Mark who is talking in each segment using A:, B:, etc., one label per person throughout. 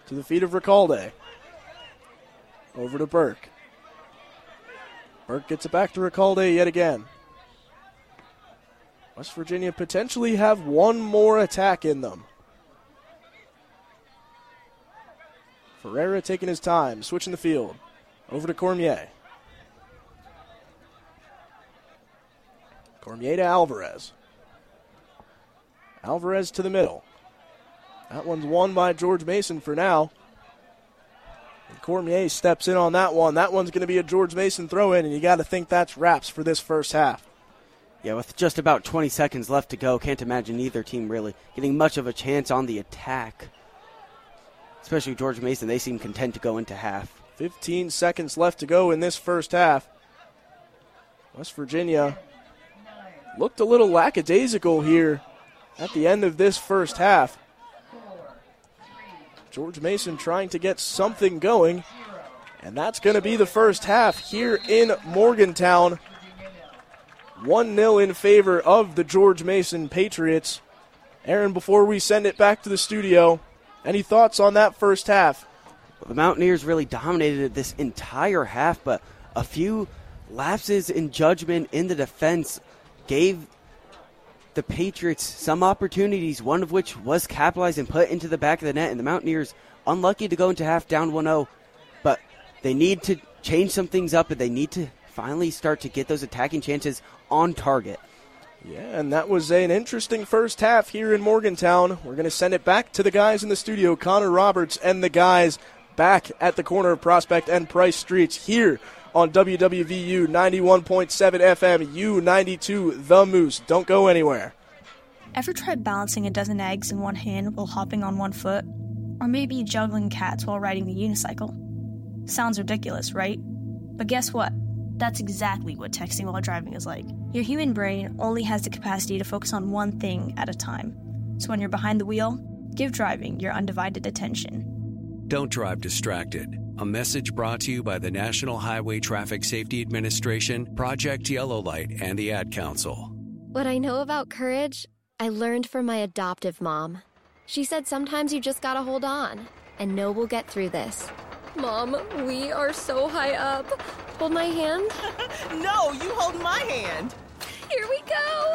A: to the feet of Recalde. Over to Burke. Burke gets it back to Recalde yet again. West Virginia potentially have one more attack in them. Ferreira taking his time, switching the field. Over to Cormier. Cormier to Alvarez. Alvarez to the middle. That one's won by George Mason for now. And Cormier steps in on that one. That one's going to be a George Mason throw-in, and you got to think that's wraps for this first half.
B: Yeah, with just about 20 seconds left to go, can't imagine either team really getting much of a chance on the attack. Especially George Mason, they seem content to go into half.
A: 15 seconds left to go in this first half. West Virginia looked a little lackadaisical here at the end of this first half. George Mason trying to get something going, and that's going to be the first half here in Morgantown. 1-0 in favor of the George Mason Patriots. Aaron, before we send it back to the studio, any thoughts on that first half?
B: Well, the Mountaineers really dominated this entire half, but a few lapses in judgment in the defense gave the Patriots some opportunities, one of which was capitalized and put into the back of the net, and the Mountaineers unlucky to go into half down 1-0, but they need to change some things up, and they need to finally start to get those attacking chances on target.
A: Yeah, and that was an interesting first half here in Morgantown. We're going to send it back to the guys in the studio, Connor Roberts and the guys back at the corner of Prospect and Price Streets here on WWVU 91.7 FM, U92 The Moose. Don't go anywhere.
C: Ever tried balancing a dozen eggs in one hand while hopping on one foot? Or maybe juggling cats while riding the unicycle? Sounds ridiculous, right? But guess what? That's exactly what texting while driving is like. Your human brain only has the capacity to focus on one thing at a time. So when you're behind the wheel, give driving your undivided attention.
D: Don't drive distracted. A message brought to you by the National Highway Traffic Safety Administration, Project Yellow Light, and the Ad Council.
E: What I know about courage, I learned from my adoptive mom. She said sometimes you just gotta hold on and know we'll get through this. Mom, we are so high up. Hold my hand.
F: No, you hold my hand.
E: Here we go.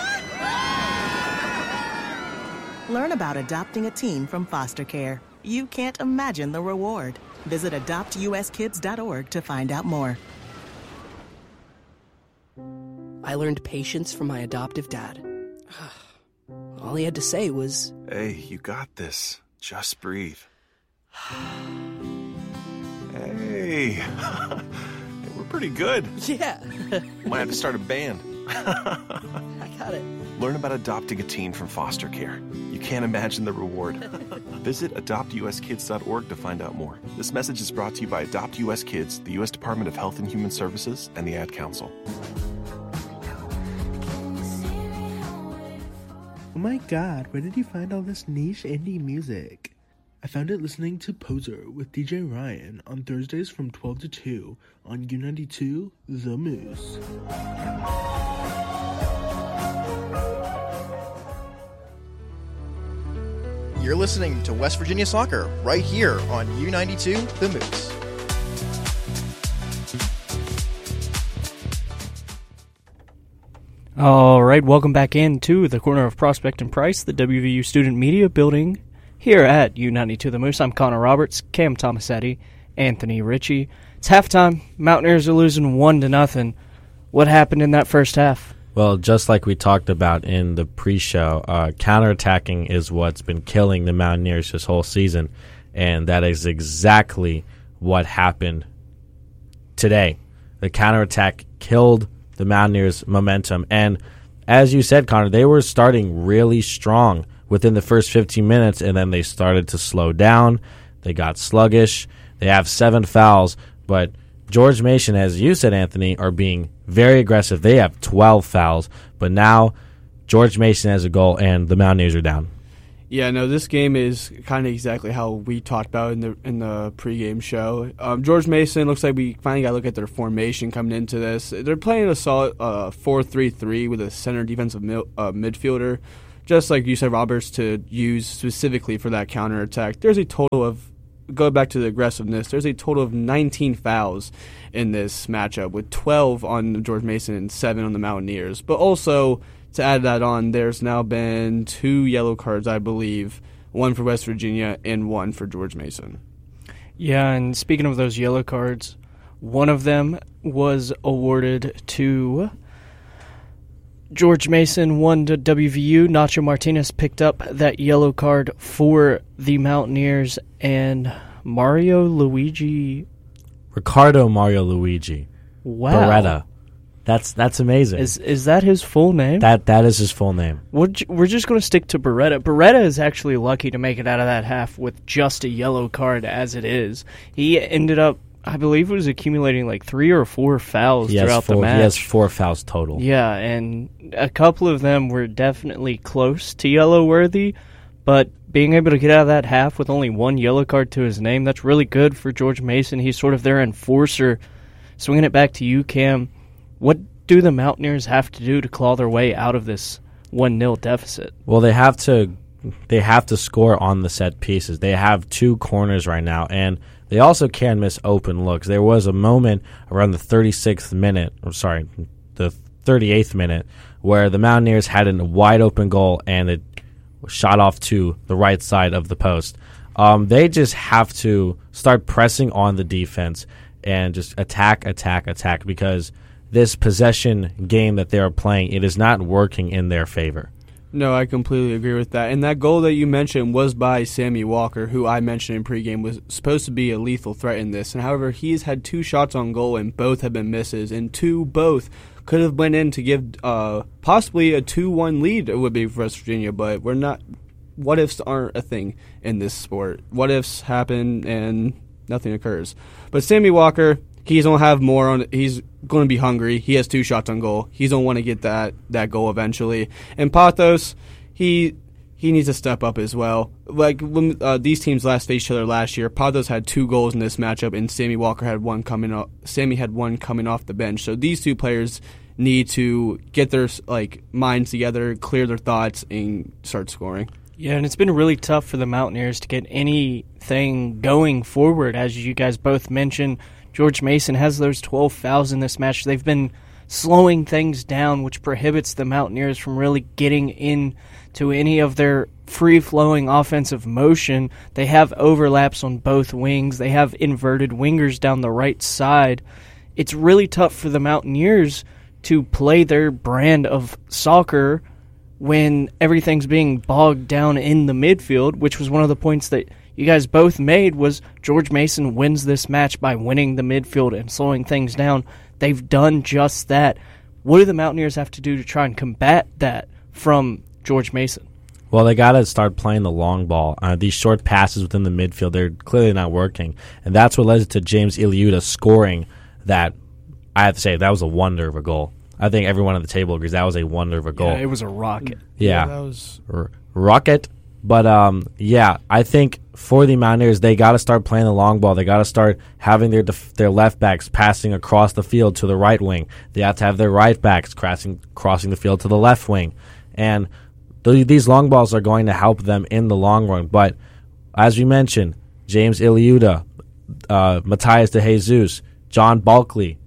F: Learn about adopting a teen from foster care. You can't imagine the reward. Visit adoptuskids.org to find out more.
G: I learned patience from my adoptive dad. All he had to say was,
H: "Hey, you got this. Just breathe." Hey, we're pretty good.
G: yeah.
H: Might have to start a band.
G: I got it.
H: Learn about adopting a teen from foster care. You can't imagine the reward. Visit adoptuskids.org to find out more. This message is brought to you by Adopt US Kids, the U.S. Department of Health and Human Services, and the Ad Council.
I: Oh my god, where did you find all this niche indie music? I found it listening to Poser with DJ Ryan on Thursdays from 12 to 2 on U92 The Moose.
J: You're listening to West Virginia Soccer right here on U92 The Moose.
K: All right, welcome back into the corner of Prospect and Price, the WVU Student Media Building here at U92 The Moose. I'm Connor Roberts, Cam Tomasetti, Anthony Ritchie. It's halftime. Mountaineers are losing 1-0. What happened in that first half?
L: Well, just like we talked about in the pre-show, counterattacking is what's been killing the Mountaineers this whole season, and that is exactly what happened today. The counterattack killed the Mountaineers' momentum, and as you said, Connor, they were starting really strong within the first 15 minutes, and then they started to slow down. They got sluggish. They have 7 fouls, but George Mason, as you said, Anthony, are being very aggressive. They have 12 fouls, but now George Mason has a goal, and the Mountaineers are down.
M: Yeah, no, this game is kind of exactly how we talked about in the pregame show. George Mason, looks like we finally got to look at their formation coming into this. They're playing a solid 4-3-3 with a center defensive midfielder, just like you said, Roberts, to use specifically for that counterattack. There's a total of go back to the aggressiveness, there's a total of 19 fouls in this matchup, with 12 on George Mason and 7 on the Mountaineers. But also, to add that on, there's now been 2 yellow cards, I believe, 1 for West Virginia and 1 for George Mason.
K: Yeah, and speaking of those yellow cards, one of them was awarded to George Mason, 1 to WVU. Nacho Martinez picked up that yellow card for the Mountaineers, and
L: Ricardo Mario Luigi.
K: Wow.
L: Beretta. That's amazing.
K: Is that his full name?
L: That is his full name.
K: We're just going to stick to Beretta. Beretta is actually lucky to make it out of that half with just a yellow card as it is. He ended up, I believe, was accumulating like 3 or 4 fouls throughout the match.
L: He has 4 fouls total.
K: Yeah, and a couple of them were definitely close to yellow worthy, but being able to get out of that half with only 1 yellow card to his name, that's really good for George Mason. He's sort of their enforcer. Swinging it back to you, Cam, what do the Mountaineers have to do to claw their way out of this 1-0 deficit?
L: Well, they have to score on the set pieces. They have 2 corners right now, and they also can miss open looks. There was a moment around the 38th minute, where the Mountaineers had a wide open goal, and it shot off to the right side of the post. They just have to start pressing on the defense and just attack, because this possession game that they are playing, it is not working in their favor.
M: No, I completely agree with that. And that goal that you mentioned was by Sammy Walker, who I mentioned in pregame was supposed to be a lethal threat in this. And however, he's had 2 shots on goal, and both have been misses. And both could have went in to give possibly a 2-1 lead. It would be for West Virginia, but we're not. What ifs aren't a thing in this sport. What ifs happen and nothing occurs. But Sammy Walker, he's going to have more on. He's going to be hungry. He has 2 shots on goal. He's going to want to get that goal eventually. And Pathos, he needs to step up as well. Like when these teams last faced each other last year, Pathos had 2 goals in this matchup, and Sammy Walker had 1 coming off. Sammy had 1 coming off the bench. So these 2 players need to get their minds together, clear their thoughts, and start scoring.
K: Yeah, and it's been really tough for the Mountaineers to get anything going forward, as you guys both mentioned. George Mason has those 12 fouls in this match. They've been slowing things down, which prohibits the Mountaineers from really getting into any of their free-flowing offensive motion. They have overlaps on both wings. They have inverted wingers down the right side. It's really tough for the Mountaineers to play their brand of soccer when everything's being bogged down in the midfield, which was one of the points that you guys both made, was George Mason wins this match by winning the midfield and slowing things down. They've done just that. What do the Mountaineers have to do to try and combat that from George Mason?
L: Well, they got to start playing the long ball. These short passes within the midfield, they're clearly not working. And that's what led to James Iliuta scoring that. I have to say, that was a wonder of a goal. I think everyone on the table agrees that was a wonder of a goal.
K: Yeah, it was a rocket.
L: Yeah,
M: that was
L: rocket. But, I think for the Mountaineers, they got to start playing the long ball. They got to start having their left backs passing across the field to the right wing. They have to have their right backs crossing the field to the left wing. And these long balls are going to help them in the long run. But as we mentioned, James Iliuta, Matias De Jesus, John Bakey,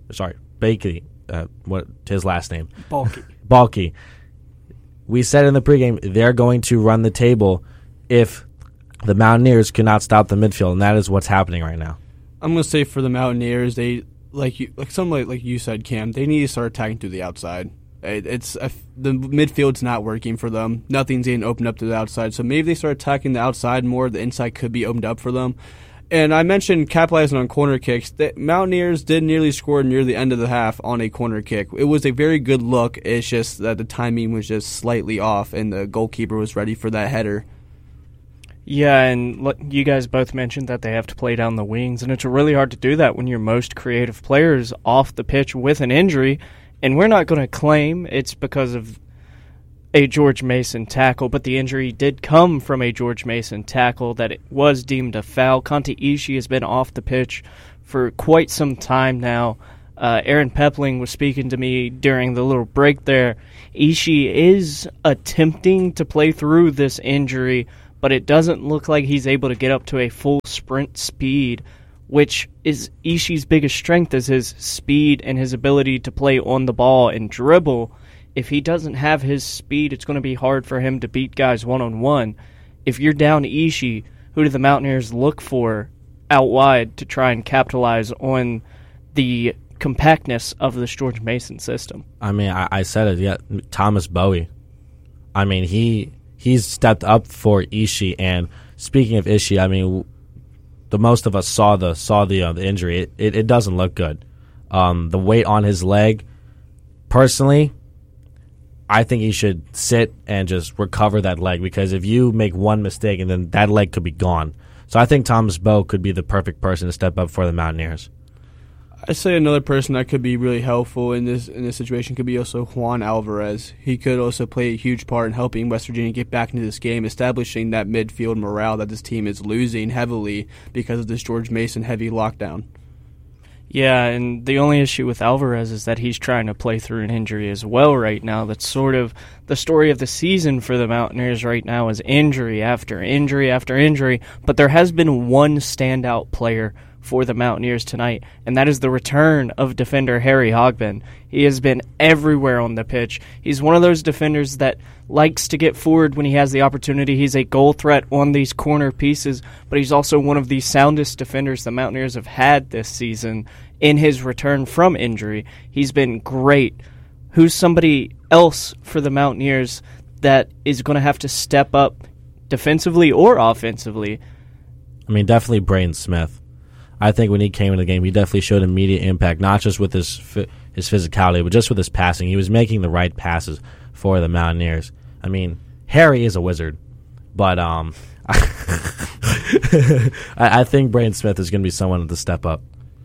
L: what his last name? Balky. We said in the pregame they're going to run the table if the Mountaineers cannot stop the midfield, and that is what's happening right now.
M: I'm going to say for the Mountaineers, they like you said, Cam, they need to start attacking through the outside. The midfield's not working for them. Nothing's getting opened up to the outside, so maybe they start attacking the outside more. The inside could be opened up for them. And I mentioned capitalizing on corner kicks. The Mountaineers did nearly score near the end of the half on a corner kick. It was a very good look. It's just that the timing was just slightly off, and the goalkeeper was ready for that header.
K: Yeah, and you guys both mentioned that they have to play down the wings, and it's really hard to do that when your most creative player is off the pitch with an injury. And we're not going to claim it's because of a George Mason tackle, but the injury did come from a George Mason tackle that it was deemed a foul. Conte Ishii has been off the pitch for quite some time now. Aaron Pepling was speaking to me during the little break there. Ishii is attempting to play through this injury, but it doesn't look like he's able to get up to a full sprint speed, which is Ishii's biggest strength, is his speed and his ability to play on the ball and dribble. If he doesn't have his speed, it's going to be hard for him to beat guys one-on-one. If you're down Ishii, who do the Mountaineers look for out wide to try and capitalize on the compactness of this George Mason system?
L: I mean, I said it, yeah, Thomas Bowie. I mean, he's stepped up for Ishii, and speaking of Ishii, I mean, the most of us saw the injury. It doesn't look good. The weight on his leg, personally, I think he should sit and just recover that leg, because if you make one mistake and then that leg could be gone. So I think Thomas Bowe could be the perfect person to step up for the Mountaineers.
M: I say another person that could be really helpful in this situation could be also Juan Alvarez. He could also play a huge part in helping West Virginia get back into this game, establishing that midfield morale that this team is losing heavily because of this George Mason heavy lockdown.
K: Yeah, and the only issue with Alvarez is that he's trying to play through an injury as well right now. That's sort of the story of the season for the Mountaineers right now, is injury after injury after injury. But there has been one standout player for the Mountaineers tonight, and that is the return of defender Harry Hogben. He has been everywhere on the pitch. He's one of those defenders that likes to get forward when he has the opportunity. He's a goal threat on these corner pieces, but he's also one of the soundest defenders the Mountaineers have had this season in his return from injury. He's been great. Who's somebody else for the Mountaineers that is going to have to step up defensively or offensively?
L: I mean, definitely Braden Smith. I think when he came into the game, he definitely showed immediate impact, not just with his physicality, but just with his passing. He was making the right passes for the Mountaineers. I mean, Harry is a wizard, but I think Braden Smith is going to be someone to step up.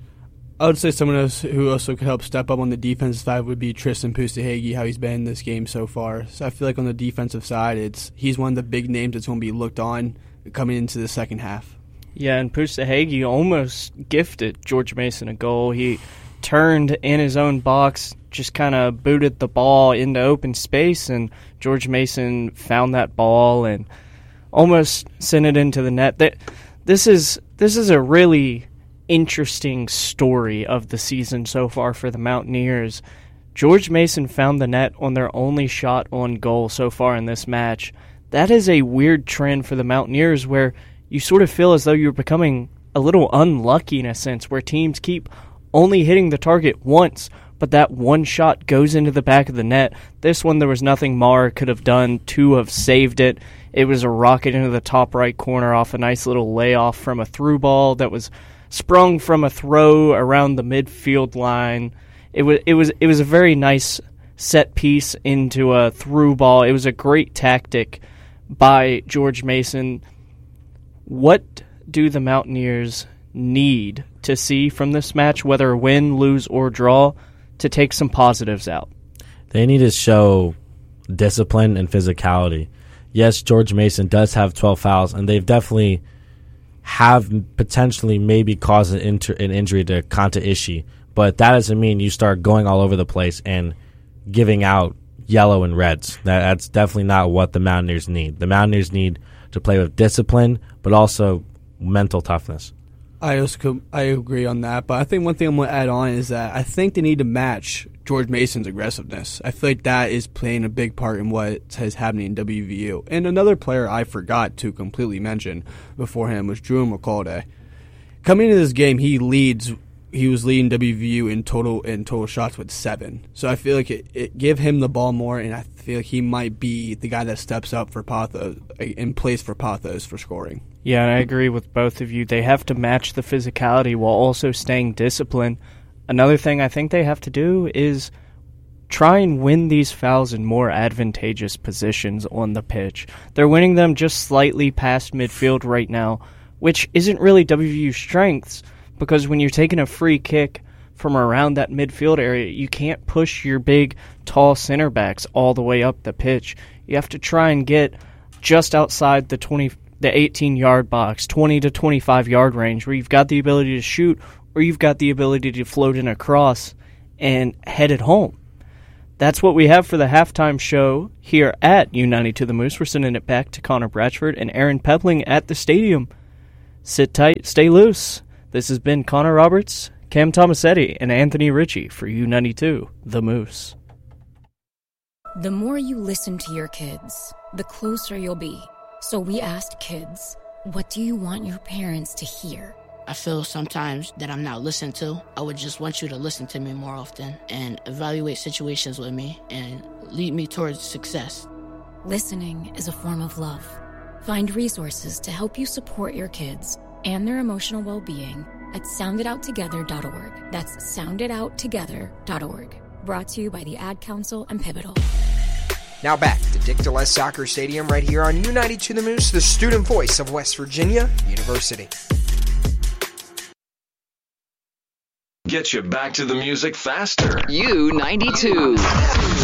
M: I would say someone else who also could help step up on the defensive side would be Tristan Pustahegi, how he's been in this game so far. So I feel like on the defensive side, he's one of the big names that's going to be looked on coming into the second half.
K: Yeah, and Pustahegi almost gifted George Mason a goal. He turned in his own box, just kind of booted the ball into open space, and George Mason found that ball and almost sent it into the net. This is a really interesting story of the season so far for the Mountaineers. George Mason found the net on their only shot on goal so far in this match. That is a weird trend for the Mountaineers, where you sort of feel as though you're becoming a little unlucky in a sense, where teams keep only hitting the target once, but that one shot goes into the back of the net. This one, there was nothing Maher could have done to have saved it. It was a rocket into the top right corner off a nice little layoff from a through ball that was sprung from a throw around the midfield line. It was a very nice set piece into a through ball. It was a great tactic by George Mason. What do the Mountaineers need to see from this match, whether win, lose, or draw, to take some positives out?
L: They need to show discipline and physicality. Yes, George Mason does have 12 fouls, and they've definitely have potentially maybe caused an injury to Kanta Ishii, but that doesn't mean you start going all over the place and giving out yellow and reds. That's definitely not what the Mountaineers need. The Mountaineers need to play with discipline, but also mental toughness.
M: I agree on that, but I think one thing I'm going to add on is that I think they need to match George Mason's aggressiveness. I feel like that is playing a big part in what is happening in WVU. And another player I forgot to completely mention before him was Drew McCalday. Coming into this game, he was leading WVU in total shots with 7. So I feel like it give him the ball more, and I feel like he might be the guy that steps up for Pathos, in place for Pathos for scoring.
K: Yeah, and I agree with both of you. They have to match the physicality while also staying disciplined. Another thing I think they have to do is try and win these fouls in more advantageous positions on the pitch. They're winning them just slightly past midfield right now, which isn't really WVU's strengths, because when you're taking a free kick from around that midfield area, you can't push your big, tall center backs all the way up the pitch. You have to try and get just outside the 18-yard box, 20 to 25-yard range, where you've got the ability to shoot or you've got the ability to float in a cross and head it home. That's what we have for the halftime show here at U92 The Moose. We're sending it back to Connor Bratchford and Aaron Pepling at the stadium. Sit tight, stay loose. This has been Connor Roberts, Cam Tomasetti, and Anthony Ritchie for U92, The Moose.
N: The more you listen to your kids, the closer you'll be. So we asked kids, what do you want your parents to hear?
O: I feel sometimes that I'm not listened to. I would just want you to listen to me more often and evaluate situations with me and lead me towards success.
N: Listening is a form of love. Find resources to help you support your kids and their emotional well-being at sounditouttogether.org. That's sounditouttogether.org. Brought to you by the Ad Council and Pivotal.
P: Now back to Dick DeLess Soccer Stadium right here on U92 The Moose, the student voice of West Virginia University.
Q: Get you back to the music faster.
R: U92.